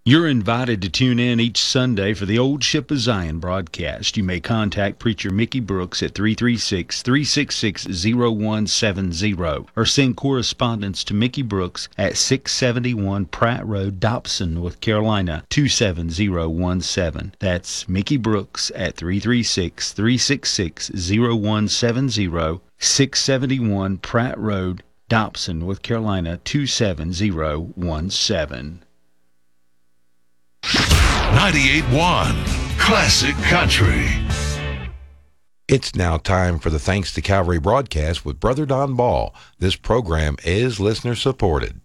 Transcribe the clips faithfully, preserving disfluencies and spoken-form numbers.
You're invited to tune in each Sunday for the Old Ship of Zion broadcast. You may contact Preacher Mickey Brooks at three three six, three six six, zero one seven zero or send correspondence to Mickey Brooks at six seventy-one Pratt Road, Dobson, North Carolina, two seven zero one seven. That's Mickey Brooks at three three six, three six six, zero one seven zero, six seventy-one Pratt Road, Dobson, North Carolina, two seven zero one seven. ninety-eight point one Classic Country. It's now time for the Thanks to Calvary broadcast with Brother Don Ball. This program is listener supported.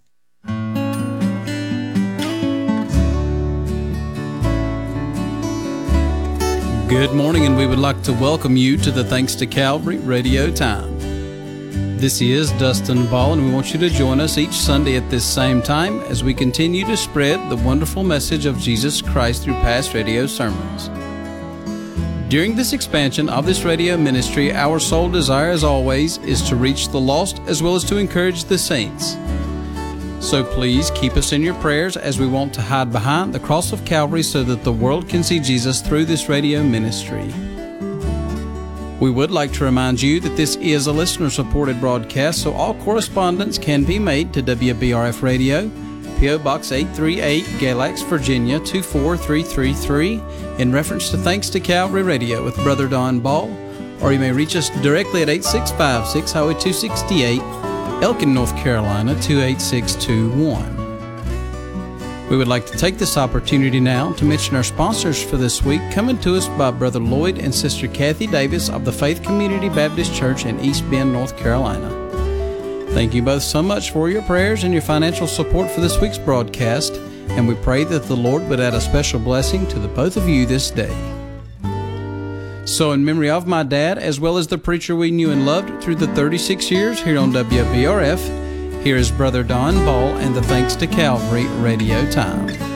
Good morning, and we would like to welcome you to the Thanks to Calvary radio time. This is Dustin Ball, and we want you to join us each Sunday at this same time as we continue to spread the wonderful message of Jesus Christ through past radio sermons. During this expansion of this radio ministry, our sole desire, as always, is to reach the lost as well as to encourage the saints. So please keep us in your prayers as we want to hide behind the cross of Calvary so that the world can see Jesus through this radio ministry. We would like to remind you that this is a listener-supported broadcast, so all correspondence can be made to W B R F Radio, P O Box eight three eight, Galax, Virginia two four three three three, in reference to Thanks to Calvary Radio with Brother Don Ball, or you may reach us directly at eight six five six, Highway two sixty-eight, Elkin, North Carolina two eight six two one. We would like to take this opportunity now to mention our sponsors for this week, coming to us by Brother Lloyd and Sister Kathy Davis of the Faith Community Baptist Church in East Bend, North Carolina. Thank you both so much for your prayers and your financial support for this week's broadcast, and we pray that the Lord would add a special blessing to the both of you this day. So in memory of my dad, as well as the preacher we knew and loved through the thirty-six years here on W B R F, here is Brother Don Ball and the Thanks to Calvary radio time.